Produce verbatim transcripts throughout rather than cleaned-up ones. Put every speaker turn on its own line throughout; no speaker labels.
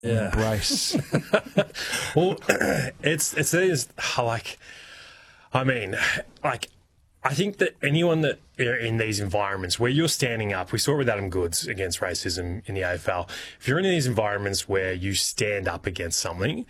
yeah.
embrace?
Well, it's it's, it's like, I mean, like, I think that anyone that are in these environments where you're standing up, we saw it with Adam Goods against racism in the A F L. If you're in these environments where you stand up against something,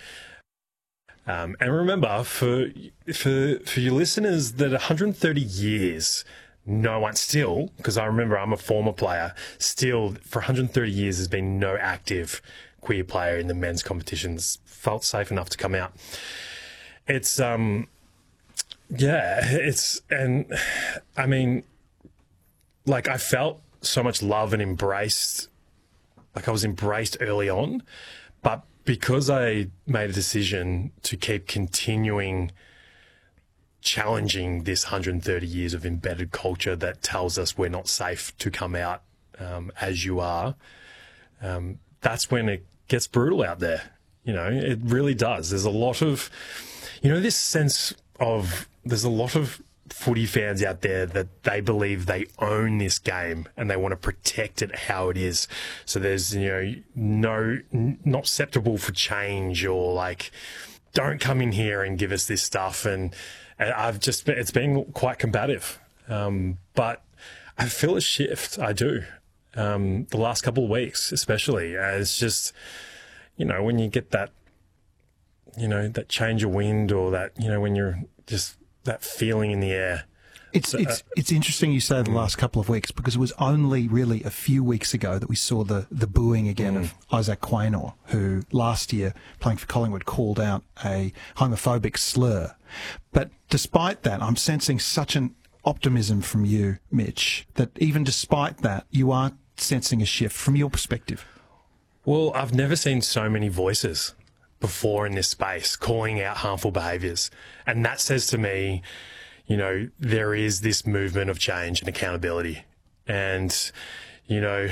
um, and remember, for for for your listeners, that one hundred thirty years, no one still, because I remember I'm a former player, still for one hundred thirty years there's been no active queer player in the men's competitions felt safe enough to come out. It's um. Yeah, it's, and I mean, like, I felt so much love and embraced, like I was embraced early on, but because I made a decision to keep continuing challenging this one hundred thirty years of embedded culture that tells us we're not safe to come out um, as you are, um, that's when it gets brutal out there. You know, it really does. There's a lot of, you know, this sense of, there's a lot of footy fans out there that they believe they own this game and they want to protect it how it is. So there's, you know, no, not acceptable for change, or like, don't come in here and give us this stuff. And, and I've just, been, it's been quite combative. Um, but I feel a shift. I do. Um, the last couple of weeks, especially. Uh, it's just, you know, when you get that, you know, that change of wind, or that, you know, when you're just that feeling in the air.
It's
so,
it's
uh,
it's interesting you say the last couple of weeks, because it was only really a few weeks ago that we saw the, the booing again mm. of Isaac Quaynor, who last year, playing for Collingwood, called out a homophobic slur. But despite that, I'm sensing such an optimism from you, Mitch, that even despite that, you are sensing a shift from your perspective.
Well, I've never seen so many voices before in this space calling out harmful behaviours. And that says to me, you know, there is this movement of change and accountability. And, you know,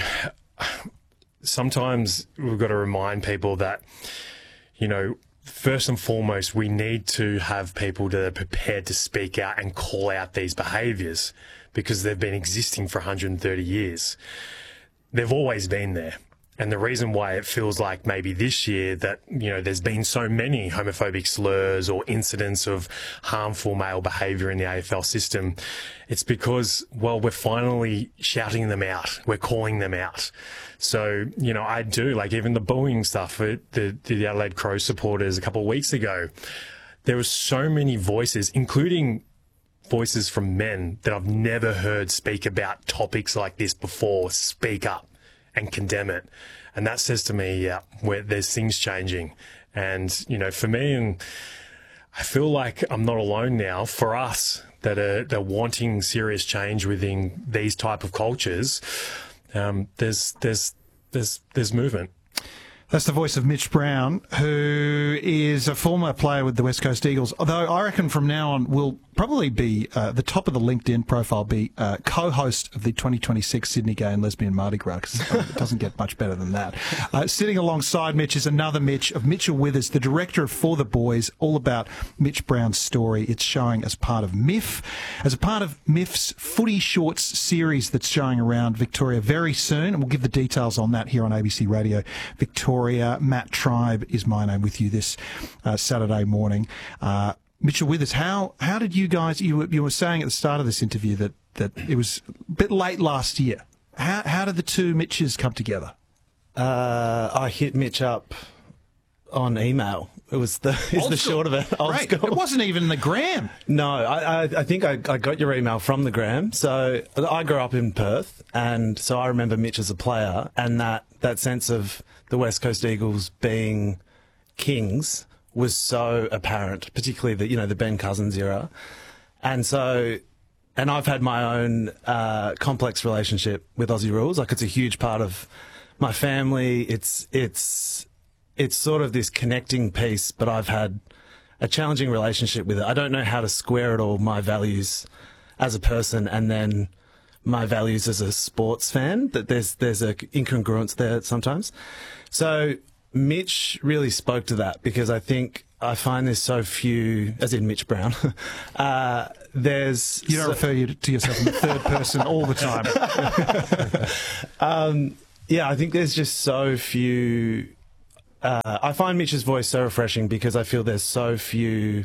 sometimes we've got to remind people that, you know, first and foremost, we need to have people that are prepared to speak out and call out these behaviours, because they've been existing for one hundred thirty years. They've always been there. And the reason why it feels like maybe this year that, you know, there's been so many homophobic slurs or incidents of harmful male behaviour in the A F L system, it's because, well, we're finally shouting them out. We're calling them out. So, you know, I do, like, even the booing stuff at the, the Adelaide Crows supporters a couple of weeks ago, there were so many voices, including voices from men that I've never heard speak about topics like this before, speak up and condemn it. And that says to me, yeah, where there's things changing. And, you know, for me, and I feel like I'm not alone now, for us that are, that are wanting serious change within these type of cultures, um, there's, there's, there's, there's movement.
That's the voice of Mitch Brown, who is a former player with the West Coast Eagles. Although I reckon from now on will probably be uh, the top of the LinkedIn profile, be uh, co-host of the twenty twenty-six Sydney Gay and Lesbian Mardi Gras, because it doesn't get much better than that. Uh, sitting alongside Mitch is another Mitch of Mitchell Withers, the director of For the Boys, all about Mitch Brown's story. It's showing as part of M I F, as a part of M I F's Footy Shorts series that's showing around Victoria very soon, and we'll give the details on that here on A B C Radio Victoria. Matt Tribe is my name with you this uh, Saturday morning. Uh, Mitchell Withers, how how did you guys, you were, you were saying at the start of this interview that, that it was a bit late last year. How how did the two Mitches come together?
Uh, I hit Mitch up on email. It was the is
Old
the
school.
short of it. Old
Right.
school.
It wasn't even the gram.
No, I, I, I think I, I got your email from the gram. So I grew up in Perth, and so I remember Mitch as a player, and that, that sense of the West Coast Eagles being kings was so apparent, particularly the, you know, the Ben Cousins era. And so, and I've had my own uh, complex relationship with Aussie Rules. Like, it's a huge part of my family. It's, it's, it's sort of this connecting piece, but I've had a challenging relationship with it. I don't know how to square it all, my values as a person and then my values as a sports fan, that there's, there's a incongruence there sometimes. So Mitch really spoke to that, because I think I find there's so few, as in Mitch Brown, uh, there's...
You don't
so,
refer you to yourself in the third person all the time.
um, yeah, I think there's just so few uh, I find Mitch's voice so refreshing because I feel there's so few,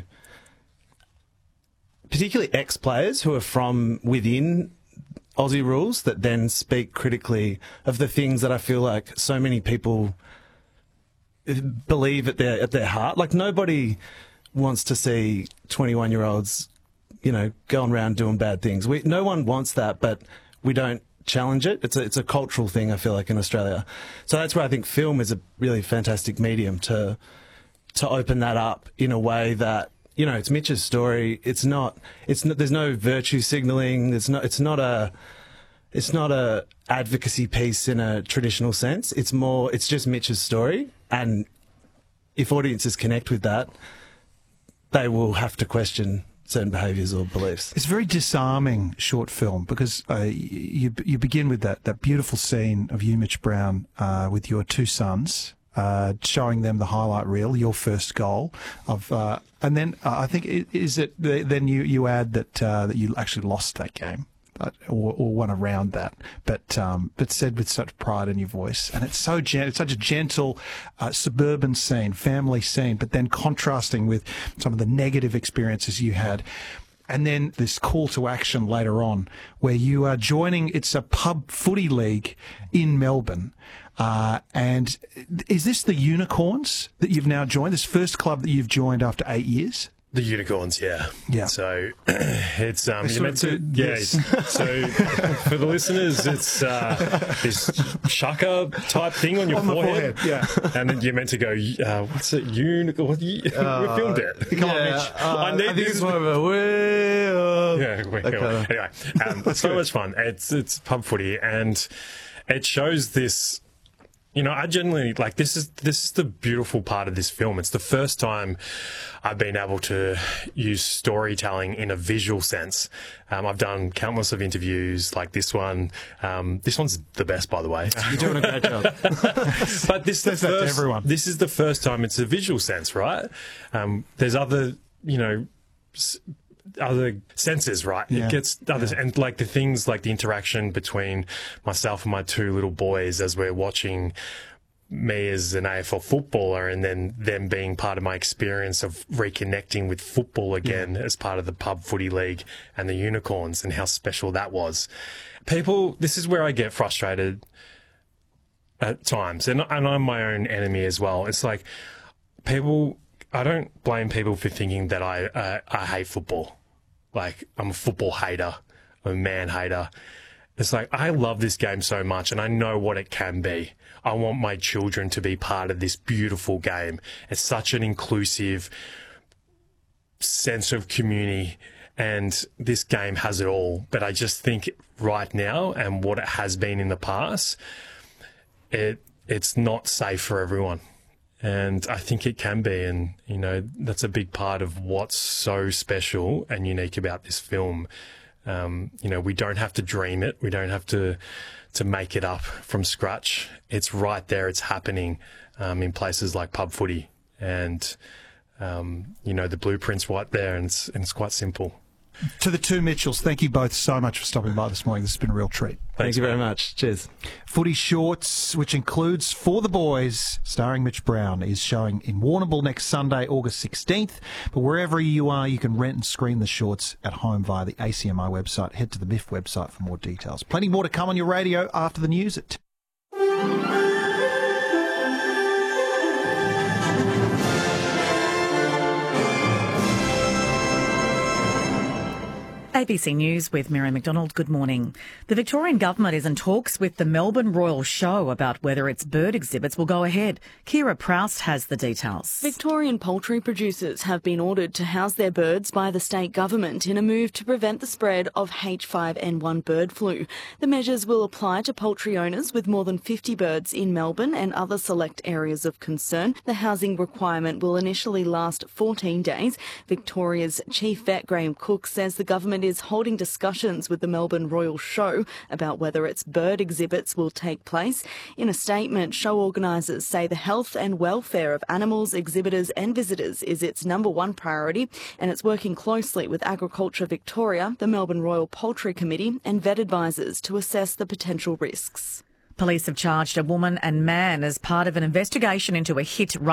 particularly ex-players who are from within Aussie rules that then speak critically of the things that I feel like so many people believe at their at their heart. Like, nobody wants to see twenty-one-year-olds, you know, going around doing bad things. We, no one wants that, but we don't challenge it. It's a, it's a cultural thing, I feel like, in Australia. So that's where I think film is a really fantastic medium to to open that up in a way that, you know, it's Mitch's story. It's not. It's not, there's no virtue signalling. It's not. It's not a. It's not a advocacy piece in a traditional sense. It's more. It's just Mitch's story, and if audiences connect with that, they will have to question certain behaviours or beliefs.
It's a very disarming short film because uh, you you begin with that that beautiful scene of you, Mitch Brown, uh, with your two sons. Uh, showing them the highlight reel, your first goal of, uh, and then uh, I think it, is it then you, you add that uh, that you actually lost that game, but, or, or one around that, but um, but said with such pride in your voice, and it's so gen- it's such a gentle uh, suburban scene, family scene, but then contrasting with some of the negative experiences you had. And then this call to action later on where you are joining, it's a pub footy league in Melbourne. Uh, and is this the Unicorns that you've now joined, this first club that you've joined after eight years?
The Unicorns, yeah.
Yeah.
So it's um,
They
you meant
sort
to,
of do
yeah.
this.
So for the listeners, it's uh, this shaka type thing on your
On the
forehead.
forehead, yeah.
And then you're meant to go, uh, what's it, unicorn? What, you,
Uh,
we filmed it.
Come on, Mitch.
uh,
I need
I think
this-
it's more of a well.
Yeah, we,
Okay.
anyway, um, it's so much fun. It's it's pub footy, and it shows this. You know, I genuinely like this is this is the beautiful part of this film. It's the first time I've been able to use storytelling in a visual sense. Um, I've done countless of interviews like this one. Um, this one's the best, by the way.
You're doing a great job.
But this is the
Says that to
first,
everyone.
This is the first time it's a visual sense, right? Um, there's other, you know. S- other senses, right?
Yeah.
It gets others,
Yeah.
and like the things like the interaction between myself and my two little boys as we're watching me as an A F L footballer, and then them being part of my experience of reconnecting with football again as part of the pub footy league and the Unicorns, and how special that was. People, this is where I get frustrated at times, and, and I'm my own enemy as well. It's like people. I don't blame people for thinking that I uh, I hate football. Like, I'm a football hater, I'm a man hater. It's like, I love this game so much and I know what it can be. I want my children to be part of this beautiful game. It's such an inclusive sense of community, and this game has it all. But I just think right now, and what it has been in the past, it it's not safe for everyone. And I think it can be, and, you know, that's a big part of what's so special and unique about this film. Um, you know, we don't have to dream it. We don't have to to make it up from scratch. It's right there. It's happening um, in places like pub footy. And, um, you know, the blueprint's right there, and it's, and it's quite simple.
To the two Mitchells, thank you both so much for stopping by this morning. This has been a real treat.
Thank you very much. Cheers.
Footy Shorts, which includes For the Boys, starring Mitch Brown, is showing in Warrnambool next Sunday, August sixteenth. But wherever you are, you can rent and screen the shorts at home via the A C M I website. Head to the M I F website for more details. Plenty more to come on your radio after the news at
A B C News with Mary McDonald. Good morning. The Victorian Government is in talks with the Melbourne Royal Show about whether its bird exhibits will go ahead. Kira Proust has the details.
Victorian poultry producers have been ordered to house their birds by the state government in a move to prevent the spread of H five N one bird flu. The measures will apply to poultry owners with more than fifty birds in Melbourne and other select areas of concern. The housing requirement will initially last fourteen days. Victoria's Chief Vet Graham Cook says the government is holding discussions with the Melbourne Royal Show about whether its bird exhibits will take place. In a statement, show organisers say the health and welfare of animals, exhibitors and visitors is its number one priority, and it's working closely with Agriculture Victoria, the Melbourne Royal Poultry Committee and vet advisors to assess the potential risks.
Police have charged a woman and man as part of an investigation into a hit